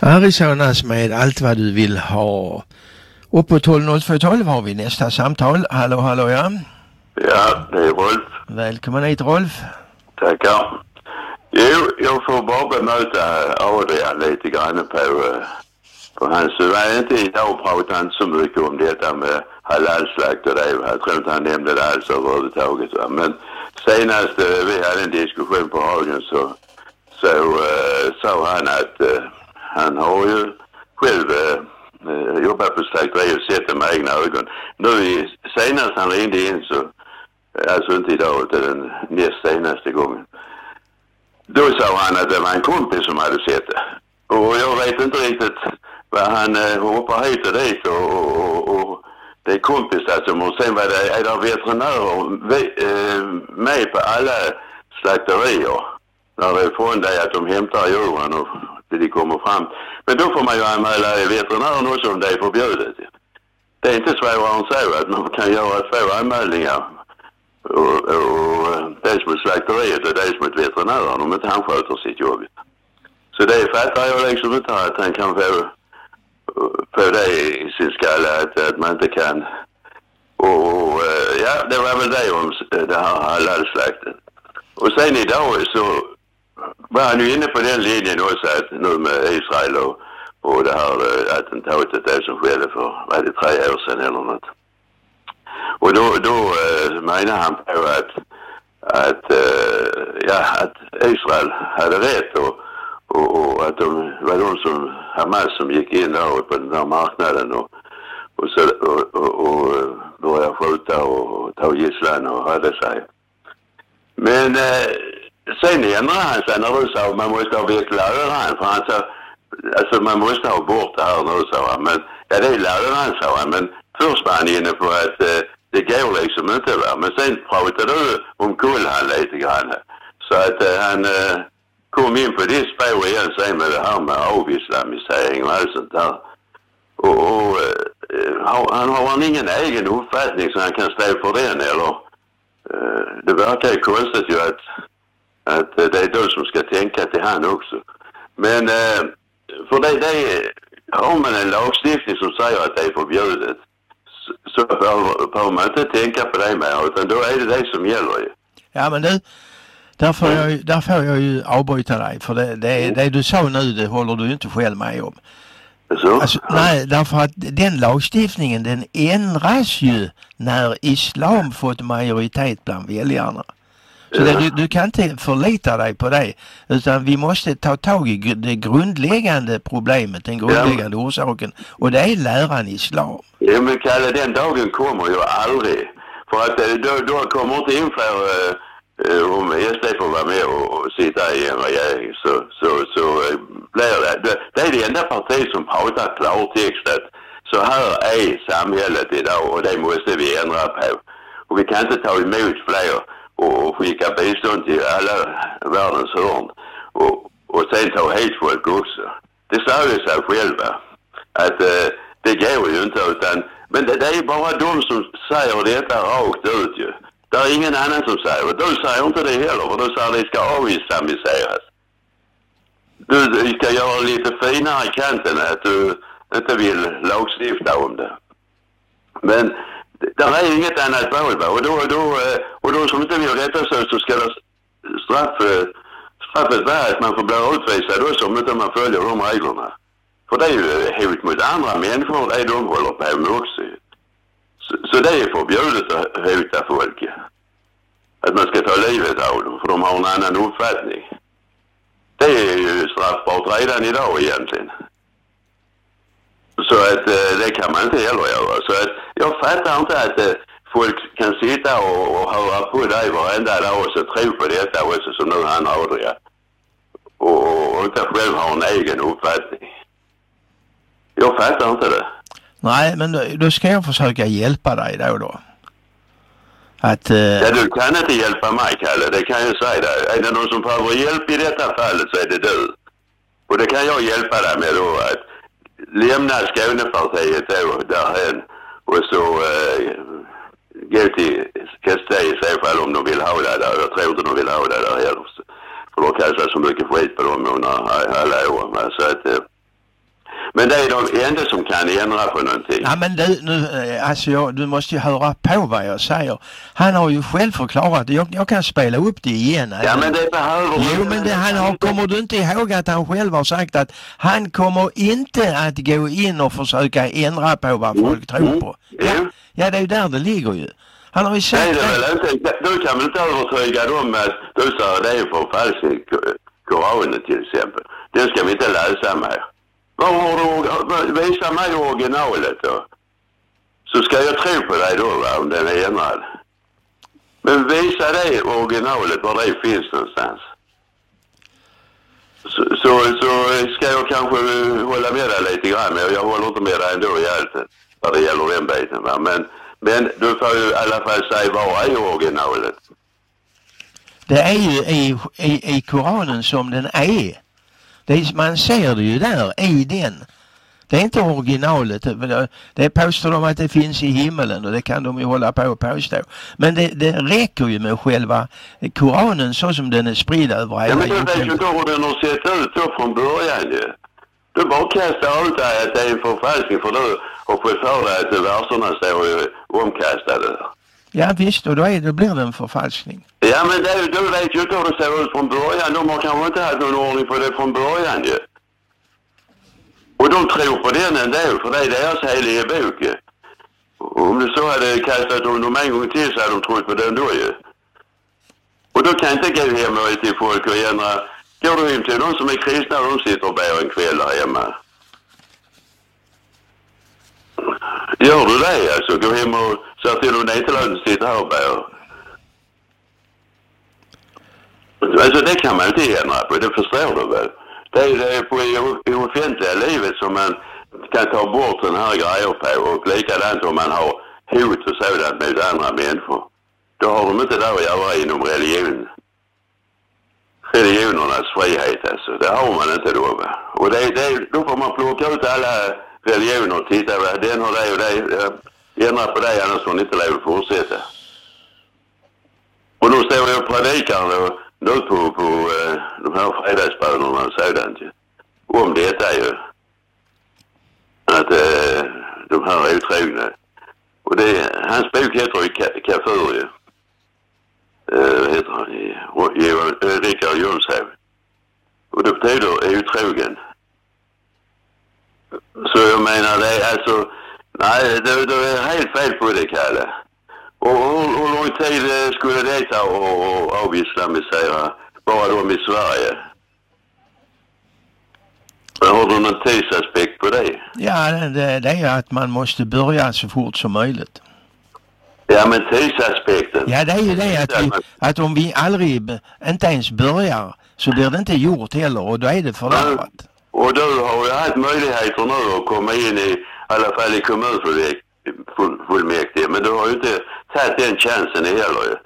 Arizonas med allt vad du vill ha. Och på 12.02 har vi nästa samtal. Hallå ja. Ja, det är Rolf. Välkommen hit Rolf. Tackar. Jo, jag får bara bemöta Adrian lite grann på hans. Inte idag pratar han så mycket om detta med halalslakt och det. Jag tror inte han nämnde det alls överhuvudtaget. Men senast vi hade en diskussion på radion så sa han att han har ju själv jobbat på slakteri och sett det med egna ögon. Nu senast han ringde in så, alltså inte idag utan den näst senaste gången. Då sa han att det var en kompis som hade sett det. Och jag vet inte riktigt vad han hoppar hit och dit och det är kompis alltså. Och sen var det, är det veterinärer med på alla slakterier. När det är från det att de hämtar djuren och de kommer fram. Men då får man ju anmäla veterinären också om det är förbjudet. Det är inte svårare än så att man kan göra 2 anmälningar. Och dels mot slakteriet och dels mot veterinären om inte han sköter sitt jobb. Så det fattar jag liksom inte att han kan få det i sin skalle att man inte kan. Och ja, det var väl det om det här halalslakten. Och sen idag så var han ju inne på den linjen också att nu med Israel och det här attentatet där som skedde för, var det 3 år sedan eller något. Och då menar han på att Israel hade rätt och att de var de som Hamas som gick in där på den där marknaden och började skjuta och ta gisslan och hade sig. Men sen ändrade han sig när du sa att man måste ha väck lönen för han sa alltså man måste ha bort det här nu sa han. Men ja det är lönen sa han men först var han inne på att det går liksom inte va. Men sen pratade du om Kullhan lite grann. Så att han kom in på det spår igen sen med det här med avislamisering och allt sånt där. Och han har ingen egen uppfattning så han kan stå för den eller det verkar ju konstigt ju att det är du som ska tänka till han också. Men för det har man en lagstiftning som säger att det är förbjudet så behöver man inte tänka på det mer utan då är det som gäller ju. Ja men du, där får jag ju avbryta dig för det du sa nu det håller du inte själv med om. Alltså, nej, därför att den lagstiftningen den ändras ju när islam fått majoritet bland väljarna. Så du kan inte förlita dig på det utan vi måste ta tag i det grundläggande problemet, den grundläggande orsaken och det är läran islam. Ja men Kalle, den dagen kommer ju aldrig för att då kommer inte inför om SD får vara med och sitta i en regering så blir det är det enda parti som pratar klartextat. Så här är samhället idag och det måste vi ändra på. Och vi kan inte ta emot fler och skicka bistånd till alla världens hörn och sen ta hit folk också. Det säger ju sig själva att det går ju inte utan men det är bara de som säger detta rakt ut ju. Det är ingen annan som säger och du säger inte det heller för du säger att det ska avislamiseras. Du ska göra lite finare i kanten att du inte vill lagstifta om det. Men det är inget annat val va? Och då som inte vill rätta sig så ska det straffet vara att man får bli utvisad också om inte man följer de reglerna. För det är ju hot mot andra människor, det är de håller på med också. Så det är förbjudet att hota folk. Att man ska ta livet av dem för de har en annan uppfattning. Det är ju straffbart redan idag egentligen. Så att det kan man inte heller göra. Så att jag fattar inte att folk kan sitta och höra på dig varenda dag och så tro på detta också som nu han Adrian. Och inte själv ha en egen uppfattning. Jag fattar inte det. Nej, men då ska jag försöka hjälpa dig då. Att, ja, du kan inte hjälpa mig, Kalle. Det kan jag säga dig. Är det någon som behöver hjälp i detta fallet så är det du. Och det kan jag hjälpa dig med då att lämna Skånepartiet då därhen och så gå till Kasta i så fall om de vill ha det där. Jag tror inte de vill ha det där heller. För då kastar så mycket skit på dem under alla år. Så att Men det är de enda som kan ändra på någonting. Ja, men du måste ju höra på vad jag säger. Han har ju själv förklarat, jag kan spela upp det igen. Ja, men det behöver... Jo, men kommer du inte ihåg att han själv har sagt att han kommer inte att gå in och försöka ändra på vad folk tror på. Ja, det är ju där det ligger ju. Han har ju sagt... Nej, det är väl inte... Du kan väl inte övertyga dem att du sa det är förfalskning, Koranen till exempel. Den ska vi inte läsa mer. Visa mig originalet då. Så ska jag tro på dig då, va, om den är ändrad. Men visa dig originalet var det finns någonstans. Så ska jag kanske hålla med dig lite grann. Men jag håller inte med dig ändå i allt vad det gäller den biten, va. Men du får ju i alla fall säga vad är originalet. Det är ju i Koranen som den är. Man ser det ju där i den. Det är inte originalet. Det påstår de att det finns i himmelen och det kan de ju hålla på och påstå. Men det räcker ju med själva Koranen så som den är spridd över hela jorden. Ja, men du vet ju inte hur den har sett ut då från början ju. Du bara kastar ut dig att det är en förfalskning för du har fått för dig att verserna står ju omkastade. Ja visst, och då blir det en förfalskning. Ja, men du vet ju inte hur det ser ut från början. De har kanske inte haft någon ordning på det från början ju. Och de tror på den ändå, för det är deras heliga bok. Om du så hade kastat dem en gång till så hade de trott på den då ju. Och då kan inte gå hem till folk och ändra. Går du hem till de som är kristna och de sitter och ber en kväll här hemma. Gör du det alltså? Gå hem och säg till dem det är inte lönt att sitta här och bär. Alltså det kan man inte ändra på, det förstår du väl. Det är på i offentliga livet som man kan ta bort den här grejer på och likadant om man har hot och sådant med andra människor. Då har de inte där att göra inom religion. Religionernas frihet alltså, det har man inte då. Och då får man plocka ut alla religioner och titta vad den har det och det. Ändra på det annars får ni inte lov att fortsätta. Och då står jag och predikar nu på de här fredagsbönerna och sådant ju. Om detta ju. Att de här är otrogna. Och hans bok heter ju Kafur ju. Heter han Rickard Jonshov. Och det betyder otrogen. Så jag menar det är alltså, nej det är helt fel på det, Kalle. Och hur lång tid skulle det ta att avislamisera bara de i Sverige? Har du någon tidsaspekt på det? Ja, det är ju att man måste börja så fort som möjligt. Ja, men tidsaspekten. Ja, det är ju det att om vi aldrig, inte ens börjar, så blir det inte gjort heller och då är det förlorat. Och du har ju haft möjligheter nu att komma in i alla fall i kommunfullmäktige, men du har ju inte tagit den chansen heller ju.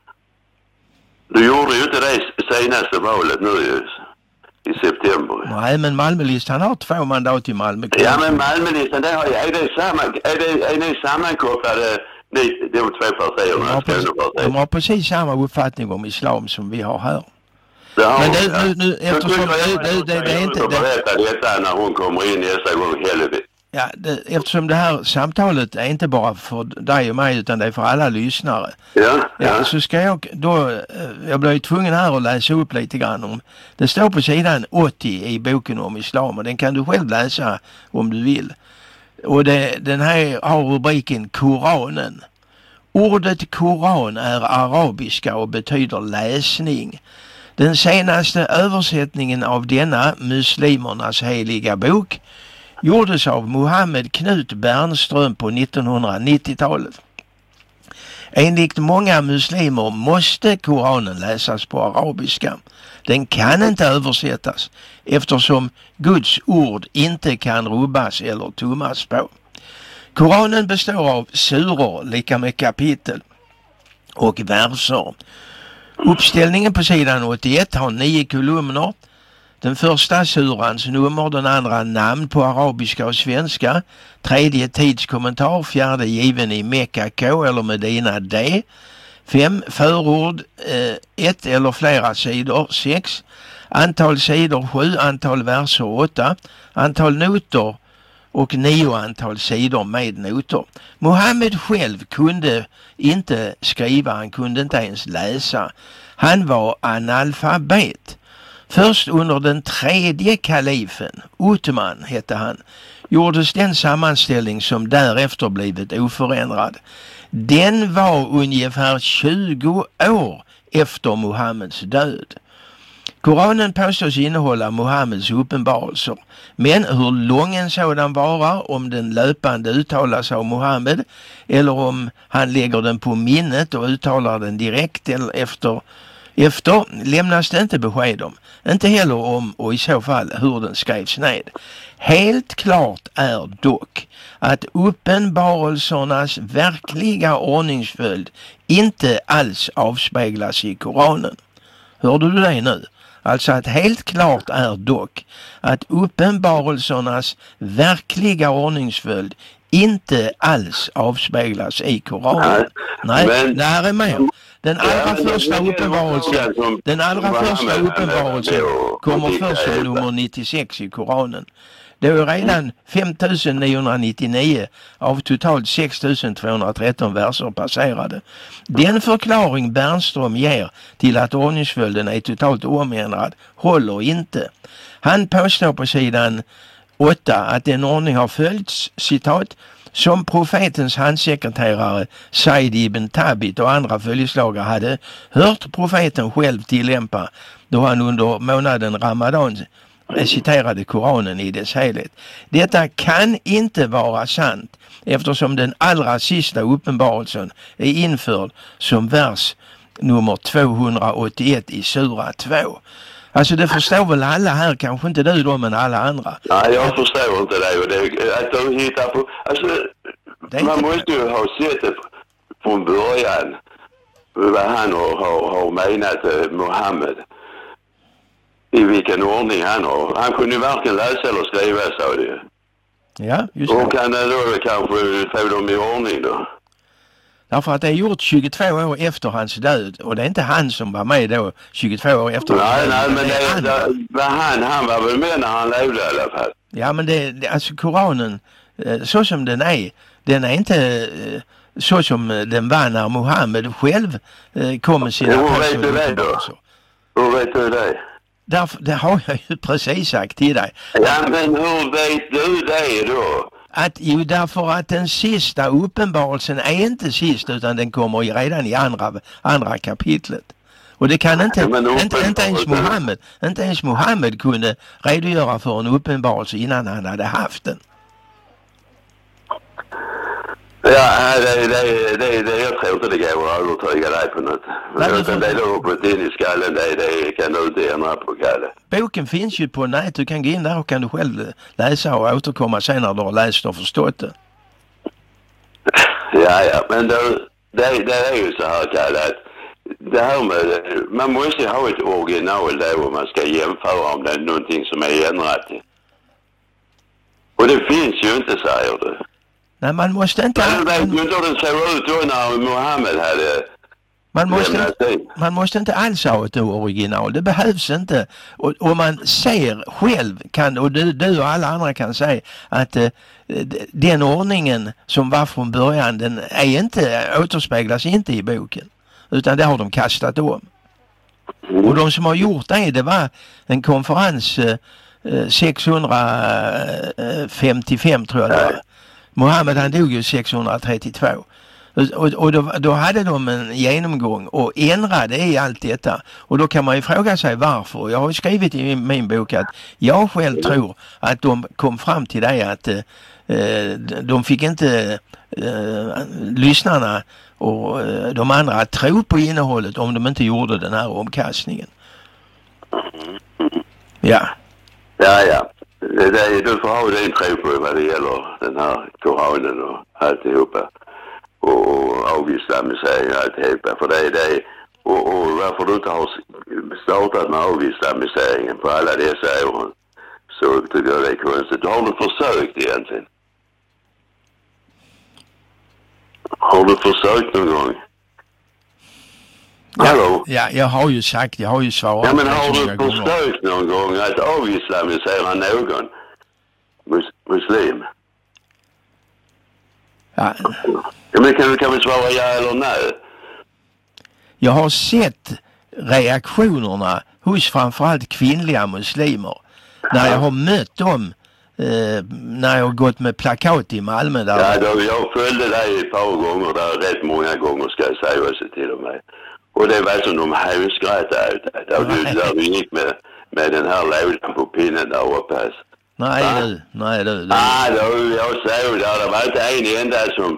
Du gjorde ju inte det senaste valet nu ju, i september. Nej, men Malmölistan har 2 mandat i Malmö. Ja, men Malmölistan, det har ju, är ni sammankopplade, de 2 partierna? De har precis samma uppfattning om islam som vi har här. Ja, men nu eftersom det är inte berätta detta när hon kommer in nästa gång helvete. Ja, eftersom det här samtalet är inte bara för dig och mig utan det är för alla lyssnare. Ja. Så ska jag blir ju tvungen här att läsa upp lite grann om. Det står på sidan 80 i boken om islam och den kan du själv läsa om du vill. Och den här har rubriken Koranen. Ordet Koran är arabiska och betyder läsning. Den senaste översättningen av denna muslimernas heliga bok gjordes av Mohammed Knut Bernström på 1990-talet. Enligt många muslimer måste Koranen läsas på arabiska. Den kan inte översättas eftersom Guds ord inte kan rubbas eller tummas på. Koranen består av suror lika med kapitel och verser. Uppställningen på sidan 81 har 9 kolumner. Den första surans nummer, den andra namn på arabiska och svenska, tredje tidskommentar, fjärde given i Mekka K eller Medina D, 5 förord, 1 eller flera sidor, 6, antal sidor 7, antal verser 8, antal noter och 9 sidor med noter. Muhammed själv kunde inte skriva, han kunde inte ens läsa. Han var analfabet. Först under den 3:e kalifen, Uthman hette han, gjordes den sammanställning som därefter blivit oförändrad. Den var ungefär 20 år efter Muhammeds död. Koranen påstås innehålla Muhammeds uppenbarelser, men hur lång en sådan varar, om den löpande uttalas av Muhammed eller om han lägger den på minnet och uttalar den direkt eller efter lämnas det inte besked om. Inte heller om och i så fall hur den skrevs ned. Helt klart är dock att uppenbarelsernas verkliga ordningsföljd inte alls avspeglas i Koranen. Hörde du det nu? Alltså att helt klart är dock att uppenbarelsernas verkliga ordningsföljd inte alls avspeglas i Koranen. Nej, men det här är mer. Den allra första uppenbarelsen kommer först som nummer 96 i Koranen. Det är redan 5999 av totalt 6213 verser passerade. Den förklaring Bernström ger till att ordningsföljden är totalt omändrad håller inte. Han påstår på sidan 8 att en ordning har följts, citat, som profetens handsekreterare Said ibn Tabit och andra följeslagare hade hört profeten själv tillämpa då han under månaden Ramadan reciterade Koranen i dess helhet. Detta kan inte vara sant eftersom den allra sista uppenbarelsen är införd som vers nummer 281 i sura 2. Alltså det förstår väl alla här, kanske inte du då, men alla andra. Nej, jag förstår inte det. Och det att de hittar på, alltså, man måste ju ha sett det från början vad han har menat Muhammed. I vilken ordning han har. Han kunde ju varken läsa eller skriva, sa det. Ja, just det. Och kan då kanske få dem i ordning då? Därför att det är gjort 22 år efter hans död. Och det är inte han som var med då 22 år efter hans död. Nej, men han var väl med när han levde i alla fall. Ja, men alltså Koranen, så som den är inte så som den var när Muhammed själv kom med sina påståenden. Hur vet du det? Därför, det har jag ju precis sagt till dig. Ja, men hur vet du det då? Därför att den sista uppenbarelsen är inte sist, utan den kommer redan i andra kapitlet. Och det kan inte ens Muhammed kunde redogöra för en uppenbarelse innan han hade haft den. Ja, det jag tror inte det går att övertyga dig på något. Utan det är då på in i skallen, det kan du inte ändra på, Kalle. Boken finns ju på nätet, du kan gå in där och kan du själv läsa och återkomma sen när du har läst och förstått det. Ja, men det är ju så här, Kalle, att det här med, man måste ha ett original där om man ska jämföra om det är någonting som är ändrat. Och det finns ju inte, säger du. Nej, man måste inte... Men vet du inte hur den ser ut då när Muhammed hade... Man måste inte alls ha ett original. Det behövs inte. Och man ser själv, och du och alla andra kan säga att den ordningen som var från början, den återspeglas inte i boken. Utan det har de kastat om. Och de som har gjort det var en konferens 655 tror jag det var. Muhammed han dog ju 632. Och då hade de en genomgång och ändrade i allt detta. Och då kan man ju fråga sig varför. Jag har ju skrivit i min bok att jag själv tror att de kom fram till det att de fick inte lyssnarna och de andra att tro på innehållet om de inte gjorde den här omkastningen. Ja. Ja. Du får ha din tro på vad det gäller den här Koranen och alltihopa. Och avislamisering och alltihopa. För det är det. Och varför du inte har startat med avislamiseringen på alla dessa åren, så tycker jag det är konstigt. Har du försökt egentligen? Har du försökt någon gång? Hallå? Ja, jag har ju svarat. Ja, men har du försökt någon gång att avislamisera någon muslim? Ja. Ja, men kan vi svara ja eller nej? Jag har sett reaktionerna hos framförallt kvinnliga muslimer när jag har mött dem när jag har gått med plakat i Malmö. Där ja, jag följde dig ett par gånger, där rätt många gånger ska jag säga sig till och med. Och det var som de hemskrattade ut där du gick med den här lådan på pinnen där uppe. Nej du. Ja, jag såg där, det var inte en enda som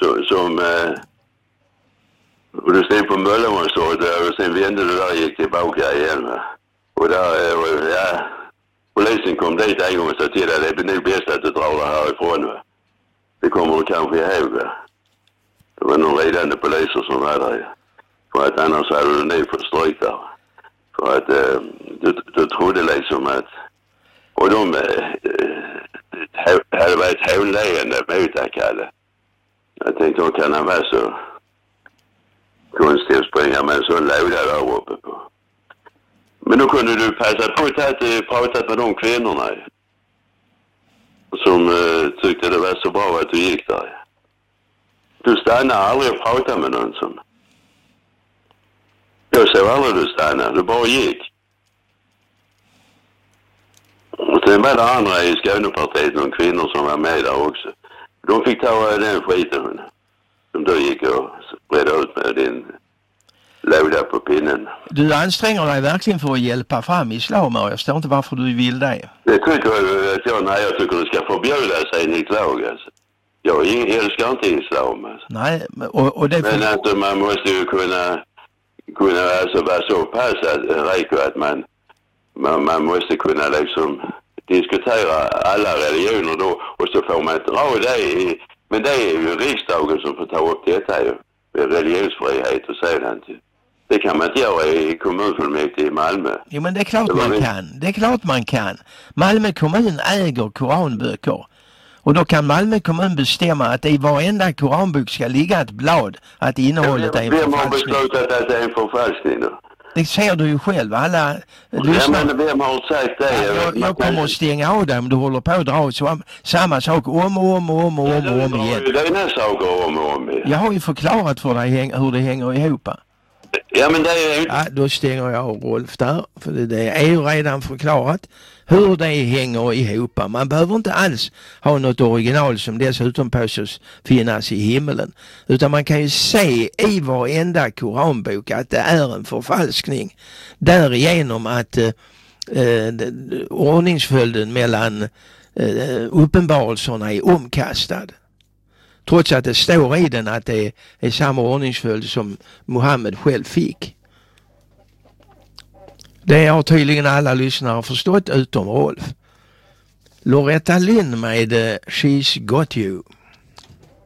och du stod på Möllevångstorget och sen vände du där och gick tillbaka igen. Och där, ja, polisen kom dit en gång och sa till dig, det är nog bäst att du drar det härifrån. Det kommer du kanske ihåg. Det var någon ridande poliser som var där. För att annars hade du nog fått stryk där. För att du trodde liksom att... Och de hade varit hånleende mot dig, Kalle. Jag tänkte, kan han vara så konstig att springa med en sån låda där uppe på. Men då kunde du passa på att prata med de kvinnorna som tyckte det var så bra att du gick där. Du stannade aldrig och pratade med någon som... Jag såg aldrig du stannade, du bara gick. Och sen var det andra i Skånepartiet, någon kvinnor som var med där också. De fick ta den skiten som du gick och spred ut med din låda på pinnen. Du anstränger dig verkligen för att hjälpa fram islam, och jag förstår inte varför du vill det. Det tycker jag tycker du ska förbjuda sig enligt lag. Alltså. Jag älskar inte islam. Alltså. Nej, och det... Men alltså, man måste ju kunna alltså vara så pass att man måste kunna liksom diskutera alla religioner då, och så får man dra det men det är ju riksdagen som får ta upp detta ju, religionsfrihet och sådant. Det kan man inte göra i kommunfullmäktige i Malmö. Jo, men det är klart man kan. Det är klart man kan. Malmö kommun äger koranböcker. Och då kan Malmö kommun bestämma att i varenda koranbok ska ligga ett blad att innehållet är en förfalskning. Vem har beslutat att det är en förfalskning då? Det ser du ju själv. Alla lyssnar. Ja, men vem har sagt det? Jag kommer att stänga av dig om du håller på att dra samma sak om och om igen. Det är nästa saker om och om igen. Jag har ju förklarat för dig hur det hänger ihop. Ja, men det är... Ja, då stänger jag av Rolf där. För det är ju redan förklarat hur det hänger ihop. Man behöver inte alls ha något original som dessutom påstås finnas i himmelen. Utan man kan ju se i varenda koranbok att det är en förfalskning. Därigenom att ordningsföljden mellan uppenbarelserna är omkastad. Trots att det står i den att det är samma ordningsföljd som Mohammed själv fick. Det har tydligen alla lyssnare förstått utom Rolf. Loretta Lynn med She's Got You.